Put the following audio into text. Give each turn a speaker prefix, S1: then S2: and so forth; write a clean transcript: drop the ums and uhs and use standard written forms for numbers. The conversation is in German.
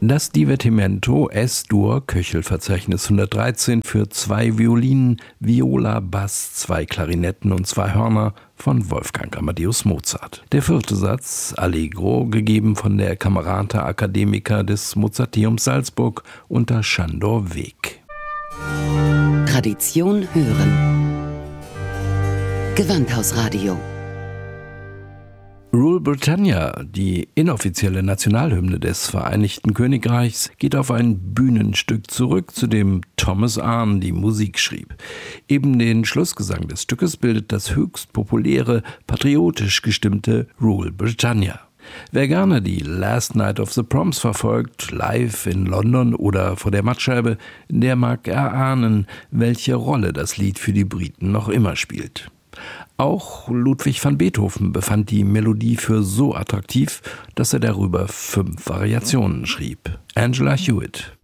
S1: Das Divertimento S-Dur Köchelverzeichnis 113 für 2 Violinen, Viola, Bass, 2 Klarinetten und 2 Hörner von Wolfgang Amadeus Mozart. Der 4. Satz, Allegro, gegeben von der Camerata Academica des Mozarteums Salzburg unter Sándor Wék.
S2: Tradition hören. Gewandhausradio.
S1: Rule Britannia, die inoffizielle Nationalhymne des Vereinigten Königreichs, geht auf ein Bühnenstück zurück, zu dem Thomas Arne die Musik schrieb. Eben den Schlussgesang des Stückes bildet das höchst populäre, patriotisch gestimmte Rule Britannia. Wer gerne die Last Night of the Proms verfolgt, live in London oder vor der Mattscheibe, der mag erahnen, welche Rolle das Lied für die Briten noch immer spielt. Auch Ludwig van Beethoven befand die Melodie für so attraktiv, dass er darüber 5 Variationen schrieb. Angela Hewitt.